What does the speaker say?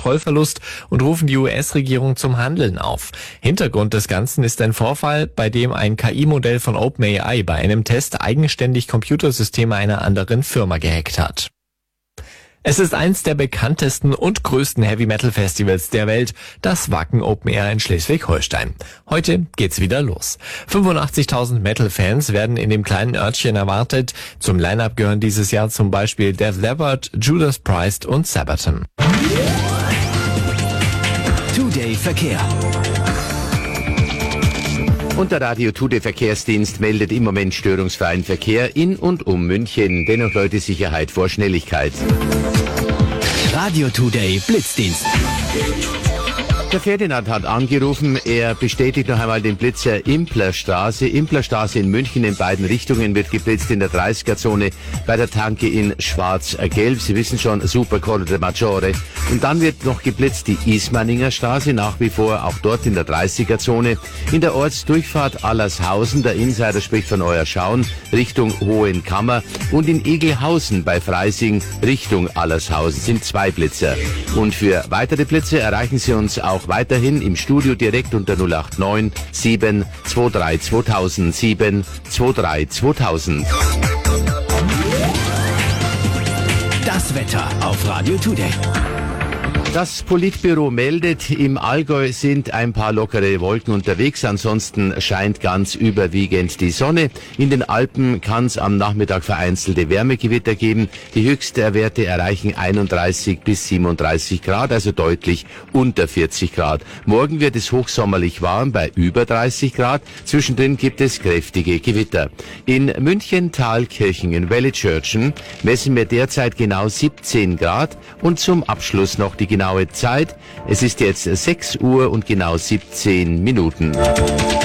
Kontrollverlust und rufen die US-Regierung zum Handeln auf. Hintergrund des Ganzen ist ein Vorfall, bei dem ein KI-Modell von OpenAI bei einem Test eigenständig Computersysteme einer anderen Firma gehackt hat. Es ist eins der bekanntesten und größten Heavy-Metal-Festivals der Welt, das Wacken Open Air in Schleswig-Holstein. Heute geht's wieder los. 85.000 Metal-Fans werden in dem kleinen Örtchen erwartet. Zum Line-Up gehören dieses Jahr zum Beispiel Def Leppard, Judas Priest und Sabaton. Today Verkehr. Und der Radio Today Verkehrsdienst meldet im Moment störungsfreien Verkehr in und um München. Dennoch Leute, Sicherheit vor Schnelligkeit. Radio Today Blitzdienst. Der Ferdinand hat angerufen, er bestätigt noch einmal den Blitzer Implerstraße. Implerstraße in München in beiden Richtungen wird geblitzt in der 30er-Zone bei der Tanke in Schwarz-Gelb. Sie wissen schon, Super Corridor Maggiore. Und dann wird noch geblitzt die Ismaninger Straße, nach wie vor auch dort in der 30er-Zone. In der Ortsdurchfahrt Allershausen, der Insider spricht von Euerschauen, Richtung Hohenkammer. Und in Egelhausen bei Freising Richtung Allershausen sind 2 Blitzer. Und für weitere Blitze erreichen Sie uns auch weiterhin im Studio direkt unter 089 723 2000 723 2000. Das Wetter auf Radio Today. Das Politbüro meldet, im Allgäu sind ein paar lockere Wolken unterwegs, ansonsten scheint ganz überwiegend die Sonne. In den Alpen kann es am Nachmittag vereinzelte Wärmegewitter geben. Die Höchstwerte erreichen 31 bis 37 Grad, also deutlich unter 40 Grad. Morgen wird es hochsommerlich warm bei über 30 Grad. Zwischendrin gibt es kräftige Gewitter. In München, Thalkirchen, in Wellitzschörtchen messen wir derzeit genau 17 Grad und zum Abschluss noch die genaue Zeit. Es ist jetzt 6 Uhr und genau 17 Minuten.